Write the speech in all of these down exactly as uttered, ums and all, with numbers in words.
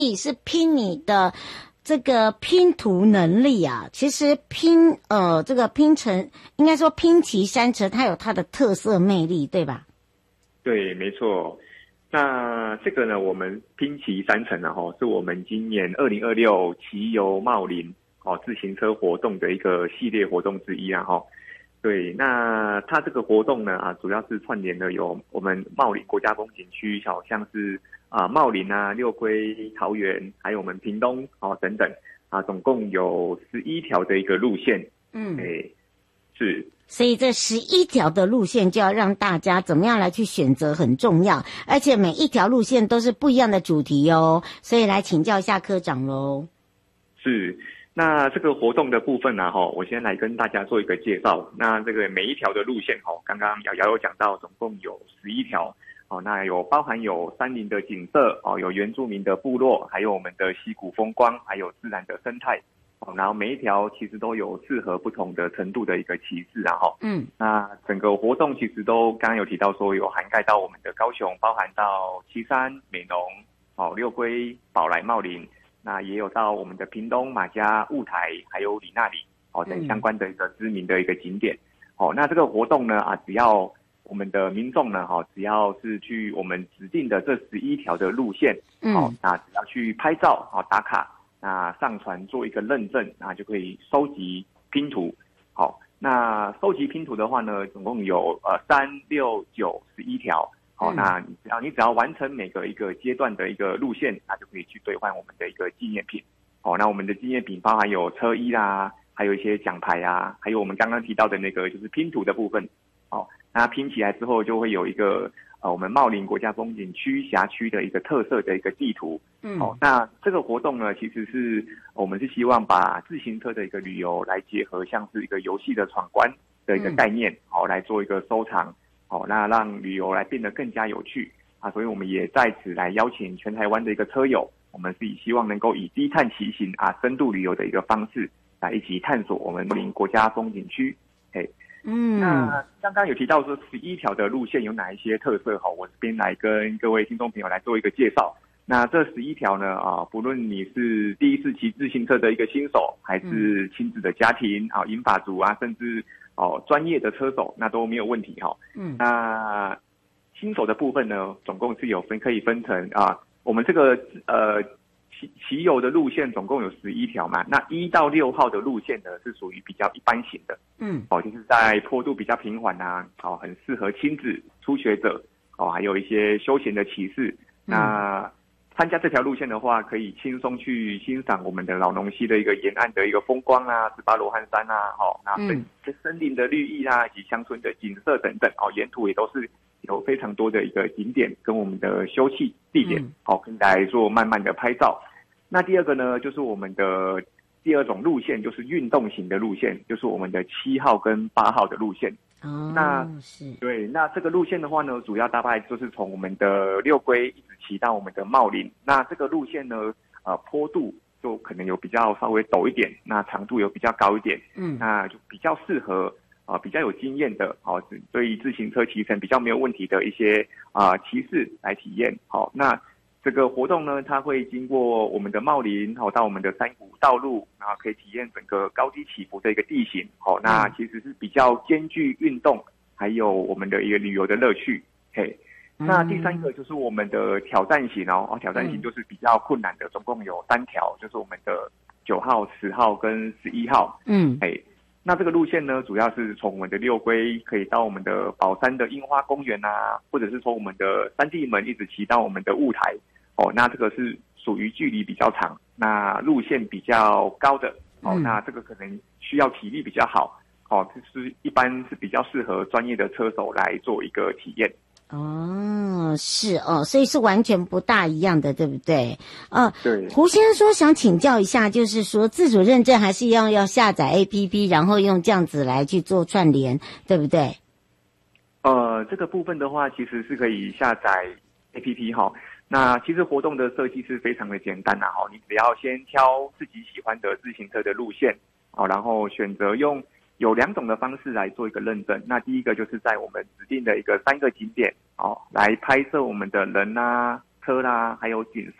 是拼你的这个拼图能力啊。其实拼呃这个拼成应该说拼骑山车，它有它的特色魅力，对吧？ 对，没错。那这个呢，我们拼骑山城呢，哈，是我们今年二零二六骑游茂林哦自行车活动的一个系列活动之一啊，哈。对，那它这个活动呢啊，主要是串联了有我们茂林国家风景区，好像是啊茂林啊、六龟、桃园，还有我们屏东哦等等啊，总共有十一条的一个路线。嗯，哎，是。 所以这十一条的路线就要让大家怎么样来去选择很重要，而且每一条路线都是不一样的主题哦。所以来请教一下科长喽。 是。那这个活动的部分呢，哈，我先来跟大家做一个介绍。那这个每一条的路线，哈，刚刚瑶瑶有讲到，总共有十一条，哦，那有包含有山林的景色，哦，有原住民的部落，还有我们的溪谷风光，还有自然的生态，哦，然后每一条其实都有适合不同的程度的一个骑士啊，哈，嗯，那整个活动其实都刚刚有提到说有涵盖到我们的高雄，包含到旗山、美浓，哦，六龟、宝来、茂林。那也有到我们的屏东、马家、雾台，还有里那里哦等相关的一个知名的一个景点。嗯、哦，那这个活动呢啊，只要我们的民众呢，哈、哦，只要是去我们指定的这十一条的路线，嗯，哦，那只要去拍照啊、哦、打卡，那上传做一个认证，那就可以收集拼图。好、哦，那收集拼图的话呢，总共有呃三六九十一条。哦，那你只要你只要完成每个一个阶段的一个路线，那就可以去兑换我们的一个纪念品。哦，那我们的纪念品包含有车衣啦，还有一些奖牌啊，还有我们刚刚提到的那个就是拼图的部分。哦，那拼起来之后就会有一个呃我们茂林国家风景区辖区的一个特色的一个地图。嗯，哦，那这个活动呢，其实是我们是希望把自行车的一个旅游来结合像是一个游戏的闯关的一个概念，好、嗯哦、来做一个收藏。哦，那让旅游来变得更加有趣啊，所以我们也在此来邀请全台湾的一个车友，我们是以希望能够以低碳骑行啊，深度旅游的一个方式来一起探索我们茂林国家风景区。嘿，嗯，那刚刚有提到说十一条的路线有哪一些特色哈，我这边来跟各位听众朋友来做一个介绍。那这十一条呢啊，不论你是第一次骑自行车的一个新手，还是亲子的家庭啊、银发族啊，甚至哦，专业的车手那都没有问题哈、哦。嗯，那新手的部分呢，总共是有分可以分成啊，我们这个呃骑骑游的路线总共有十一条嘛。那一到六号的路线呢，是属于比较一般型的。嗯，哦，就是在坡度比较平缓啊，哦，很适合亲子、初学者，哦，还有一些休闲的骑士。嗯、那参加这条路线的话，可以轻松去欣赏我们的老农溪的一个沿岸的一个风光啊，十八罗汉山啊，哦，那森森林的绿意啊，以及乡村的景色等等，哦，沿途也都是有非常多的一个景点跟我们的休憩地点，好、嗯，可以来做慢慢的拍照。那第二个呢，就是我们的第二种路线，就是运动型的路线，就是我们的七号跟八号的路线。哦，那是对，那这个路线的话呢，主要大概就是从我们的六龟一直骑到我们的茂林。那这个路线呢，呃，坡度就可能有比较稍微陡一点，那长度有比较高一点，嗯，那就比较适合啊、呃、比较有经验的，好、哦，对于自行车骑乘比较没有问题的一些啊、呃、骑士来体验。好、哦，那这个活动呢，它会经过我们的茂林，好、哦、到我们的山谷道路，然后可以体验整个高低起伏的一个地形。好、哦，那其实是比较兼具运动还有我们的一个旅游的乐趣。嘿。那第三个就是我们的挑战型哦，哦，挑战型就是比较困难的，总共有三条，就是我们的九号、十号跟十一号。嗯，哎，那这个路线呢，主要是从我们的六龟可以到我们的宝山的樱花公园啊，或者是从我们的三地门一直骑到我们的雾台。哦，那这个是属于距离比较长，那路线比较高的。哦，那这个可能需要体力比较好。哦，就是一般是比较适合专业的车手来做一个体验。 哦，是哦，所以是完全不大一样的，对不对？呃， 对。 胡先生说想请教一下，就是说自主认证还是要要下载 A P P， 然后用这样子来去做串联，对不对？ 呃，这个部分的话，其实是可以下载 A P P 哈。那其实活动的设计是非常的简单呐，哈，你只要先挑自己喜欢的自行车的路线，好，然后选择用。有两种的方式来做一个认证。那第一个就是在我们指定的一个三个景点，哦，来拍摄我们的人啦、车啦，还有景色。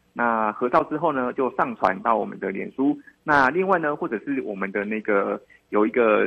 那合照之后呢，就上传到我们的脸书。那另外呢，或者是我们的那个有一个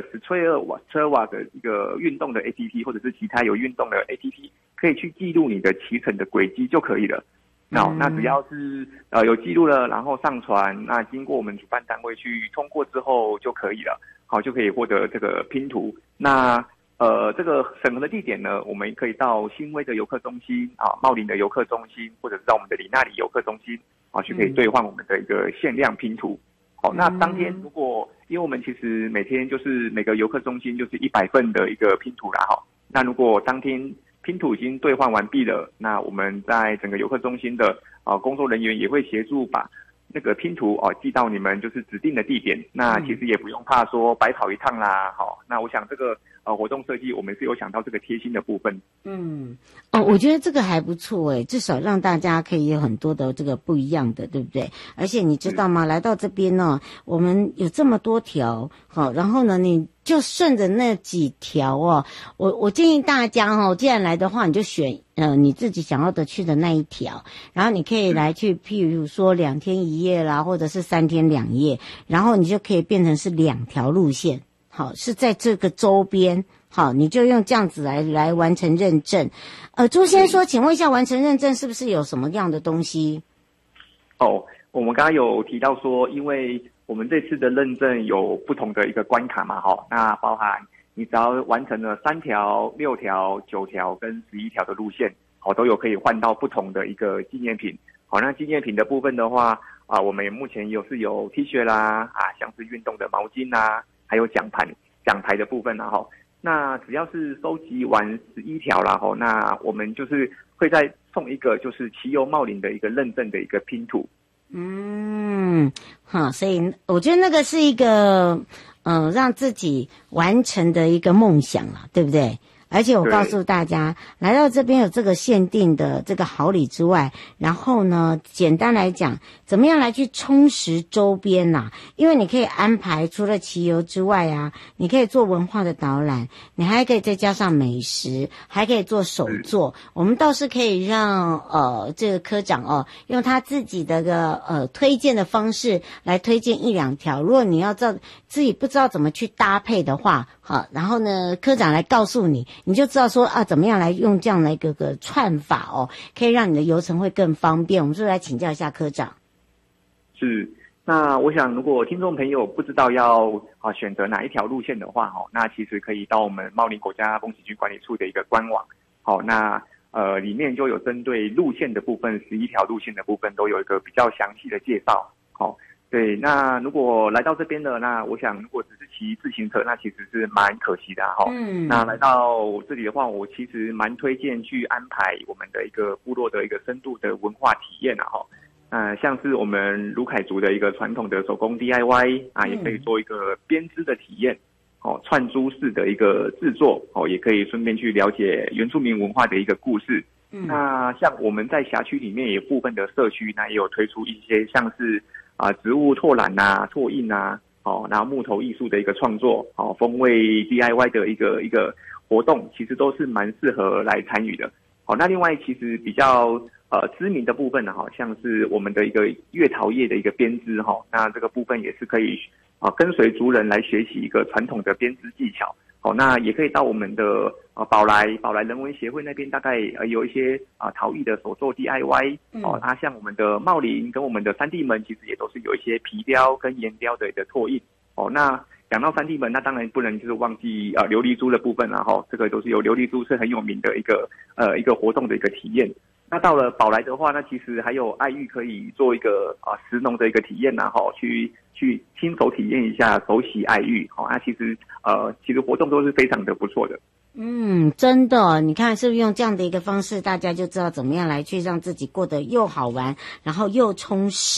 Strava 的一个运动的 A P P， 或者是其他有运动的 A P P， 可以去记录你的骑乘的轨迹就可以了。那、嗯、那只要是呃有记录了，然后上传，那经过我们主办单位去通过之后就可以了，好，就可以获得这个拼图。那呃这个审核的地点呢，我们可以到新威的游客中心啊、茂林的游客中心，或者是到我们的里那里游客中心啊，去可以兑换我们的一个限量拼图。好，那当天如果因为我们其实每天就是每个游客中心就是一百份的一个拼图啦，哈，那如果当天拼图已经兑换完毕了，那我们在整个游客中心的啊工作人员也会协助把那个拼图哦寄到你们就是指定的地点。那其实也不用怕说白跑一趟啦，好，那我想这个呃活动设计我们是有想到这个贴心的部分。 嗯，哦，我觉得这个还不错诶，至少让大家可以有很多的这个不一样的，对不对？而且你知道吗？来到这边呢，我们有这么多条，好，然后呢，你就顺着那几条哦，我我建议大家哦，既然来的话，你就选呃你自己想要的去的那一条，然后你可以来去，譬如说两天一夜啦，或者是三天两夜，然后你就可以变成是两条路线，好，是在这个周边。好，你就用这样子来来完成认证。呃，朱先说，请问一下，完成认证是不是有什么样的东西？ 哦，我们刚刚有提到说，因为我们这次的认证有不同的一个关卡嘛，哈，那包含你只要完成了三条、六条、九条跟十一条的路线，好，都有可以换到不同的一个纪念品。好，那纪念品的部分的话，啊，我们目前有是有 T 恤啦，啊，像是运动的毛巾啦，还有奖牌、奖牌的部分啦，哈。那只要是收集完十一条啦，吼，那我们就是会再送一个就是骑游茂林的一个认证的一个拼图。 嗯，好，所以我觉得那个是一个嗯、呃、让自己完成的一个梦想啦，对不对？而且我告诉大家，来到这边有这个限定的这个好礼之外，然后呢，简单来讲，怎么样来去充实周边呐、啊？因为你可以安排除了骑游之外啊，你可以做文化的导览，你还可以再加上美食，还可以做手作。我们倒是可以让呃这个科长哦，用他自己的个呃推荐的方式来推荐一两条。如果你要知道自己不知道怎么去搭配的话，好，然后呢，科长来告诉你。你就知道说啊，怎么样来用这样的一个个串法哦，可以让你的游程会更方便。我们是不是来请教一下科长？ 是，那我想如果听众朋友不知道要啊选择哪一条路线的话，哦，那其实可以到我们茂林国家风景区管理处的一个官网，好，那呃里面就有针对路线的部分，十一条路线的部分都有一个比较详细的介绍，好。对，那如果来到这边的，那我想如果只是骑自行车，那其实是蛮可惜的哈。嗯。那来到这里的话，我其实蛮推荐去安排我们的一个部落的一个深度的文化体验啊哈。呃，像是我们卢凯族的一个传统的手工 D I Y 啊，也可以做一个编织的体验，哦，串珠式的一个制作，哦，也可以顺便去了解原住民文化的一个故事。嗯。那像我们在辖区里面也有部分的社区，那也有推出一些像是。啊，植物拓染呐、拓印呐，哦，然后木头艺术的一个创作，哦，风味 D I Y 的一个一个活动，其实都是蛮适合来参与的。好，那另外其实比较呃知名的部分呢，好像是我们的一个月桃叶的一个编织哈，那这个部分也是可以啊跟随族人来学习一个传统的编织技巧。好，那也可以到我们的呃宝来宝来人文协会那边，大概呃有一些啊陶艺的手作 D I Y 哦，它像我们的茂林跟我们的三地门，其实也都是有一些皮雕跟岩雕的一个拓印哦。那讲到三地门，那当然不能就是忘记啊琉璃珠的部分啦哈，这个都是有琉璃珠是很有名的一个呃一个活动的一个体验。那到了宝来的话，那其实还有爱玉可以做一个啊食农的一个体验呐哈，去去亲手体验一下手洗爱玉，好、哦，那其实呃其实活动都是非常的不错的。 嗯，真的，你看是不是用这样的一个方式，大家就知道怎么样来去让自己过得又好玩，然后又充实。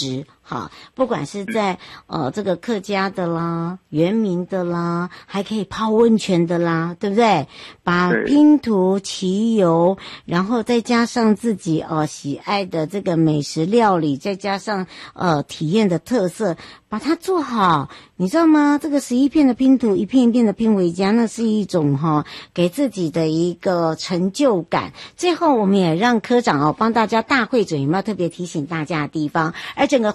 好，不管是在呃这个客家的啦、原民的啦，还可以泡温泉的啦，对不对？把拼图、骑游，然后再加上自己呃喜爱的这个美食料理，再加上呃体验的特色，把它做好，你知道吗？这个十一片的拼图，一片一片的拼回家，那是一种哈、哦、给自己的一个成就感。最后，我们也让科长哦帮大家大汇总，有没有特别提醒大家的地方？而整个